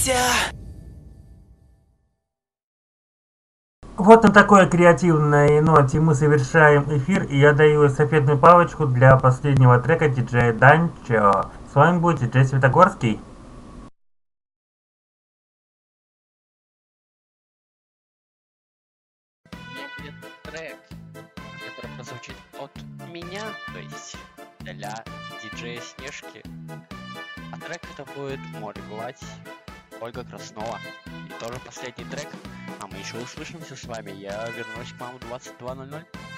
Просыпайся! Вот на такой креативной ноте мы совершаем эфир, и я даю эстафетную палочку для последнего трека диджея Данчо. С вами будет диджей Светогорский. Мне будет трек, который прозвучит от меня, то есть для диджея Снежки. А трек это будет «Море гладь», Ольга Краснова. И тоже последний трек. А мы еще услышимся с вами. Я вернусь к вам в 22:00.